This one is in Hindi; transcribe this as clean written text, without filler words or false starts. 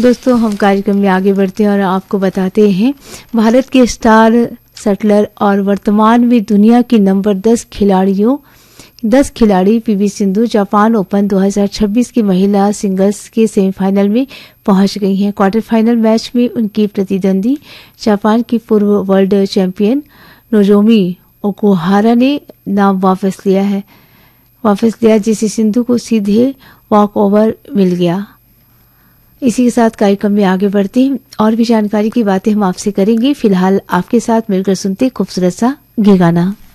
दोस्तों, हम कार्यक्रम में आगे बढ़ते हैं और आपको बताते हैं भारत के स्टार शटलर और वर्तमान में दुनिया की नंबर 10 खिलाड़ी पीवी सिंधु जापान ओपन 2026 की महिला सिंगल्स के सेमीफाइनल में पहुंच गई हैं। क्वार्टर फाइनल मैच में उनकी प्रतिद्वंदी जापान की पूर्व वर्ल्ड चैंपियन नोजोमी ओकुहारा ने नाम वापस लिया जिसे सिंधु को सीधे वॉक ओवर मिल गया। इसी के साथ कार्यक्रम में आगे बढ़ते हैं और भी जानकारी की बातें हम आपसे करेंगे। फिलहाल आपके साथ मिलकर सुनते खूबसूरत सा ये गाना।